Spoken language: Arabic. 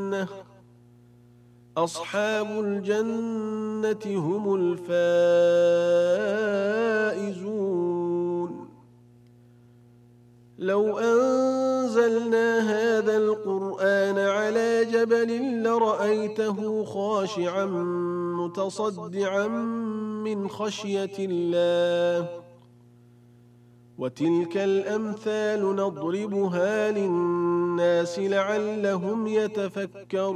أصحاب الجنة هم الفائزون لو أنزلنا هذا القرآن على جبل لرأيته خاشعا متصدعا من خشية الله وتلك الأمثال نضربها للناس لعلهم يتفكرون